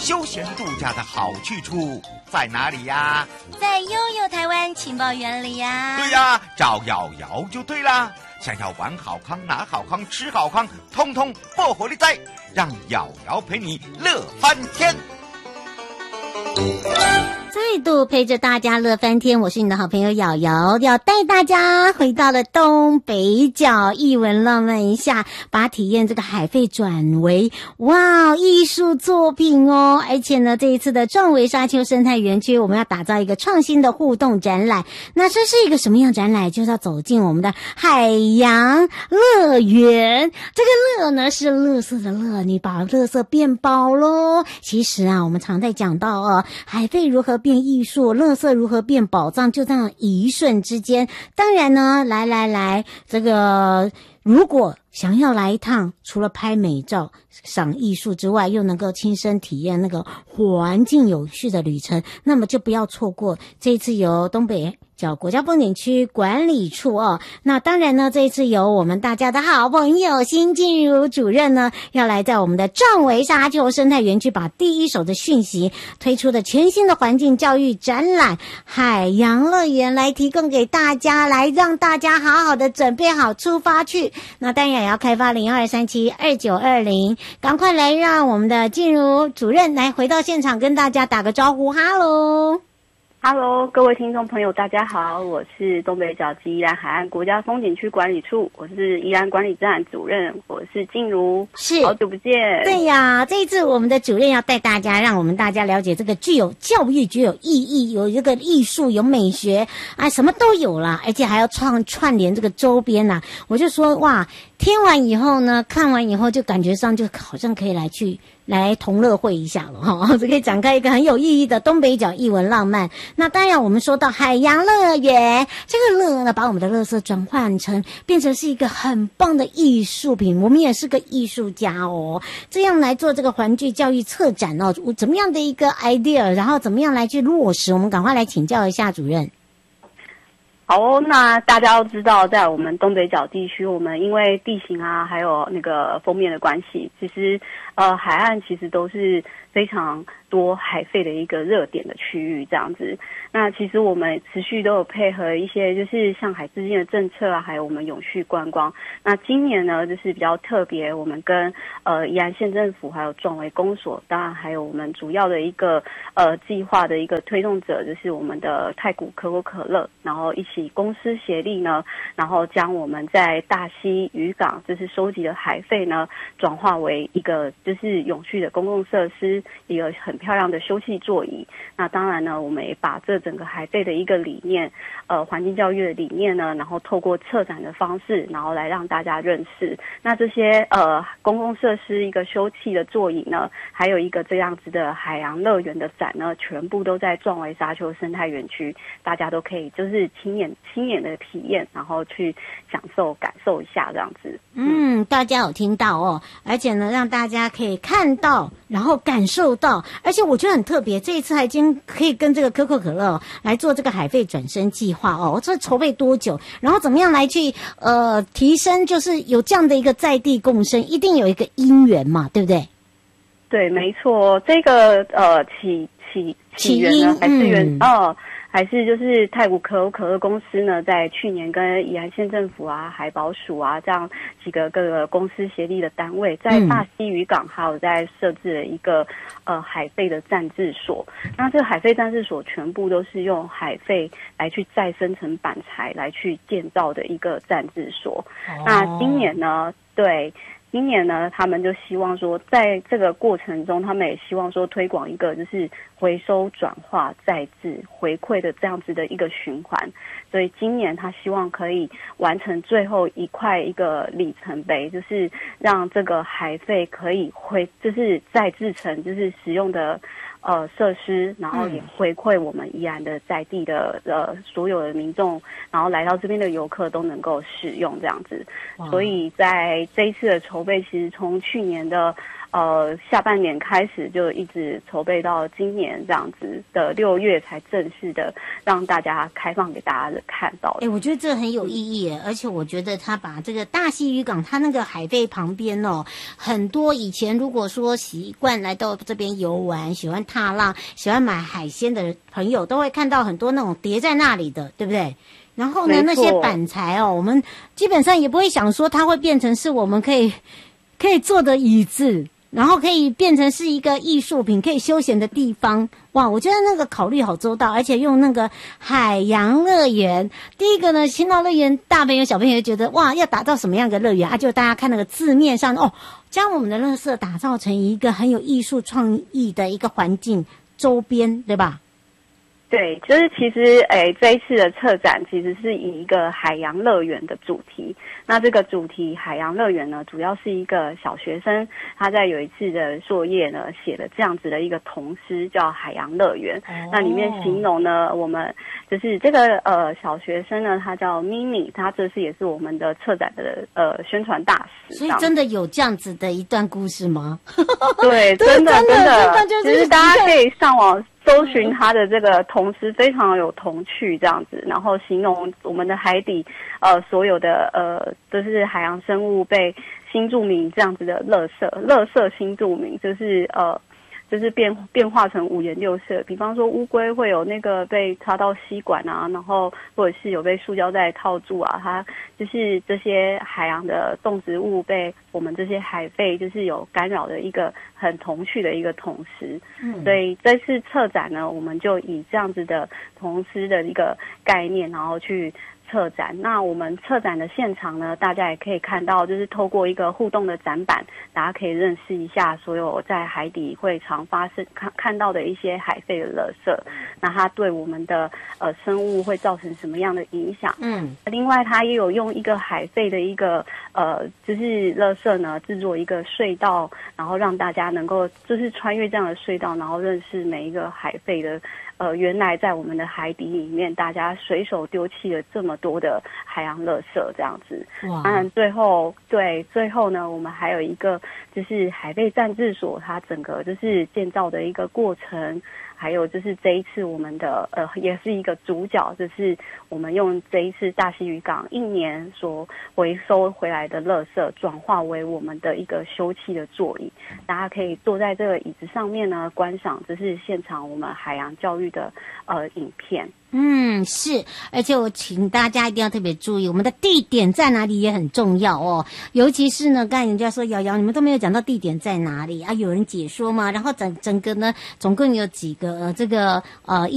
休闲度假的好去处在哪里呀？ 在悠悠台湾情报园里呀。 对呀，找瑶瑶就对啦。想要玩好康、拿好康、吃好康，通通破火力在，让瑶瑶陪你乐翻天。 再度陪着大家乐翻天，我是你的好朋友瑶瑶，要带大家回到了东北角艺文浪漫一下，把体验这个海废转为哇艺术作品哦。而且呢，这一次的壮围沙丘生态园区，我们要打造一个创新的互动展览。那这是一个什么样展览？就是要走进我们的海洋乐园。这个乐呢是垃圾的乐，你把垃圾变宝咯。其实啊，我们常在讲到海废如何变艺术，垃圾如何变宝藏，就这样一瞬之间。当然呢，来，这个如果想要来一趟，除了拍美照、赏艺术之外，又能够亲身体验那个环境有序的旅程，那么就不要错过这一次由东北角国家风景区管理处哦。那当然呢，这一次由我们大家的好朋友辛静茹主任呢，要来在我们的壮围沙丘生态园区，把第一手的讯息推出的全新的环境教育展览海洋乐园来提供给大家，来让大家好好的准备好出发去。那当然也要开发02372920，赶快来让我们的静茹主任来回到现场跟大家打个招呼。哈喽 Hello， 各位听众朋友，大家好，我是东北角及宜兰海岸国家风景区管理处，我是宜兰管理站主任，我是静茹， 是好久不见。 对呀，这一次我们的主任要带大家，让我们大家了解这个具有教育、具有意义、有这个艺术、有美学啊，什么都有啦，而且还要串联这个周边呐。我就说哇，听完以后呢，看完以后就感觉上就好像可以来同乐会一下了哈，这可以展开一个很有意义的东北角艺文浪漫。那当然我们说到海洋乐园，这个乐呢把我们的垃圾转换成变成是一个很棒的艺术品，我们也是个艺术家哦，这样来做这个环境教育策展哦，怎么样的一个 idea， 然后怎么样来去落实，我们赶快来请教一下主任。 好哦，那大家都知道，在我们东北角地区，我们因为地形啊，还有那个封面的关系，其实海岸其实都是非常多海废的一个热点的区域这样子。那其实我们持续都有配合一些就是像海之间的政策啊，还有我们永续观光。那今年呢就是比较特别，我们跟宜兰县政府还有壮围公所，当然还有我们主要的一个计划的一个推动者，就是我们的太古可口可乐，然后一起公司协力呢，然后将我们在大溪渔港就是收集的海废呢，转化为一个就是永续的公共设施，一个很漂亮的休憩座椅。那当然呢，我们也把这整个海废的一个理念，环境教育的理念呢，然后透过策展的方式，然后来让大家认识。那这些公共设施一个休憩的座椅呢，还有一个这样子的海洋乐园的展呢，全部都在壮围沙丘生态园区，大家都可以就是亲眼的体验，然后去感受一下这样子。 大家有听到哦，而且呢，让大家可以看到，然后感受到，而且我觉得很特别，这一次还可以跟这个可口可乐来做这个海废转身计划哦。这筹备多久？然后怎么样来去提升，就是有这样的一个在地共生，一定有一个因缘嘛，对不对？ 对，没错，这个起源呢，还是就是太古可口可乐公司呢，在去年跟宜兰县政府啊、海保署啊这样几个各个公司协力的单位，在大溪渔港还有在设置了一个海废的暂置所。那这个海废暂置所全部都是用海废来去再生成板材来去建造的一个暂置所。那今年呢，他们就希望说，在这个过程中，他们也希望说推广一个就是回收、转化、再制、回馈的这样子的一个循环。所以今年他希望可以完成最后一个里程碑，就是让这个海废可以就是再制成就是使用的设施，然后也回馈我们宜兰的在地的所有的民众，然后来到这边的游客都能够使用这样子。所以在这一次的筹备，其实从去年的下半年开始就一直筹备到今年这样子的6月才正式的让大家开放给大家看到。 我觉得这很有意义耶，而且我觉得他把这个大溪渔港，它那个海废旁边哦，很多以前如果说习惯来到这边游玩、喜欢踏浪、喜欢买海鲜的朋友，都会看到很多那种叠在那里的，对不对？然后呢，那些板材哦，我们基本上也不会想说它会变成是我们可以坐的椅子，然后可以变成是一个艺术品，可以休闲的地方。哇，我觉得那个考虑好周到，而且用那个海洋乐园。第一个呢，青岛乐园大朋友小朋友觉得哇，要打造什么样的乐园啊？就大家看那个字面上哦，将我们的垃圾打造成一个很有艺术创意的一个环境周边，对吧？ 对，就是其实这一次的策展其实是以一个海洋乐园的主题。那这个主题海洋乐园呢，主要是一个小学生他在有一次的作业呢写了这样子的一个童诗，叫海洋乐园。那里面形容呢，我们就是这个小学生呢，他叫咪咪，他这次也是我们的策展的宣传大使。 所以真的有这样子的一段故事吗？ 对，真的，其实大家可以上网搜寻他的这个童诗，非常有童趣这样子，然后形容我们的海底所有的就是海洋生物被新住民这样子的垃圾新住民，就是变化成五颜六色，比方说乌龟会有那个被插到吸管啊，然后或者是有被塑胶袋套住啊，它就是这些海洋的动植物被我们这些海废就是有干扰的一个很童趣的一个童诗。所以这次策展呢，我们就以这样子的童诗的一个概念，然后去策展。那我们策展的现场呢，大家也可以看到，就是透过一个互动的展板，大家可以认识一下所有在海底会常发生看到的一些海废的垃圾，那它对我们的生物会造成什么样的影响。另外它也有用一个海废的一个就是垃圾呢制作一个隧道，然后让大家能够就是穿越这样的隧道，然后认识每一个海废的原来在我们的海底里面，大家随手丢弃了这么多的海洋垃圾这样子。当然最后呢，我们还有一个就是海废暂治所，它整个就是建造的一个过程，还有就是这一次我们的也是一个主角，就是我们用这一次大溪渔港1年所回收回来的垃圾，转化为我们的一个休憩的座椅，大家可以坐在这个椅子上面呢，观赏就是现场我们海洋教育的影片。 是，而且我请大家一定要特别注意，我们的地点在哪里也很重要哦。尤其是呢，刚才人家说瑶瑶，你们都没有讲到地点在哪里啊？有人解说吗？然后整个呢，总共有几个